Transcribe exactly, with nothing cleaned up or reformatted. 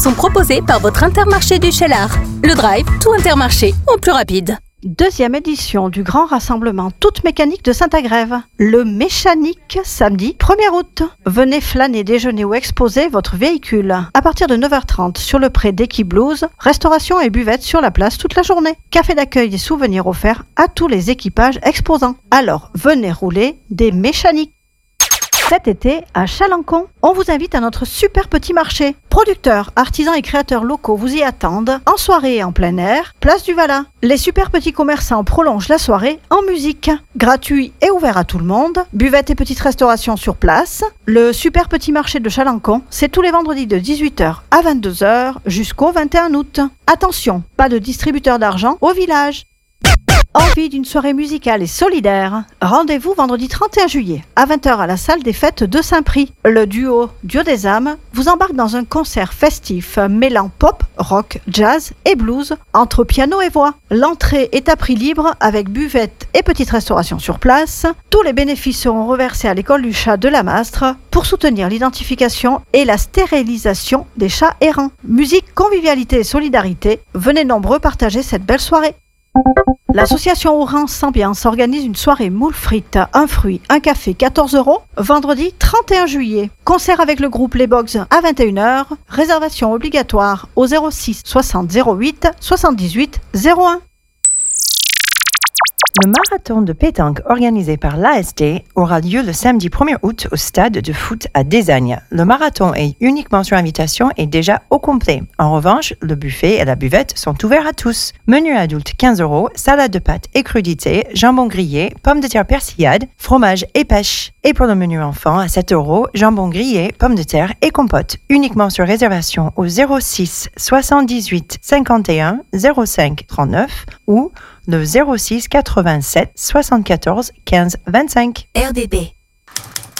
sont proposés par votre Intermarché du Cheylard. Le Drive, tout Intermarché, en plus rapide. Deuxième édition du grand rassemblement toute mécanique de Saint-Agrève. Le Méchanique, samedi premier août. Venez flâner, déjeuner ou exposer votre véhicule. À partir de neuf heures trente sur le pré d'Equiblouse, restauration et buvette sur la place toute la journée. Café d'accueil et souvenirs offerts à tous les équipages exposants. Alors, venez rouler des Méchaniques. Cet été, à Chalancon, on vous invite à notre super petit marché. Producteurs, artisans et créateurs locaux vous y attendent, en soirée et en plein air, place du Vala. Les super petits commerçants prolongent la soirée en musique. Gratuit et ouvert à tout le monde, buvette et petite restauration sur place. Le super petit marché de Chalancon, c'est tous les vendredis de dix-huit heures à vingt-deux heures jusqu'au vingt et un août. Attention, pas de distributeur d'argent au village. Envie d'une soirée musicale et solidaire? Rendez-vous vendredi trente et un juillet à vingt heures à la salle des fêtes de Saint-Prix. Le duo Duo des âmes vous embarque dans un concert festif mêlant pop, rock, jazz et blues entre piano et voix. L'entrée est à prix libre avec buvette et petite restauration sur place. Tous les bénéfices seront reversés à l'école du chat de la Mastre pour soutenir l'identification et la stérilisation des chats errants. Musique, convivialité et solidarité, venez nombreux partager cette belle soirée. L'association Ourance Ambiance organise une soirée moules frites, un fruit, un café, quatorze euros, vendredi trente et un juillet. Concert avec le groupe Les Bogs à vingt et une heures. Réservation obligatoire au zéro six soixante zéro huit soixante-dix-huit zéro un. Le marathon de pétanque organisé par l'A S D aura lieu le samedi premier août au stade de foot à Désagne. Le marathon est uniquement sur invitation et déjà au complet. En revanche, le buffet et la buvette sont ouverts à tous. Menu adulte quinze euros, salade de pâtes et crudités, jambon grillé, pommes de terre persillade, fromage et pêche. Et pour le menu enfant à sept euros, jambon grillé, pommes de terre et compote. Uniquement sur réservation au zéro six soixante-dix-huit cinquante et un zéro cinq trente-neuf ou le zéro six quatre-vingt-sept soixante-quatorze quinze vingt-cinq. R D B.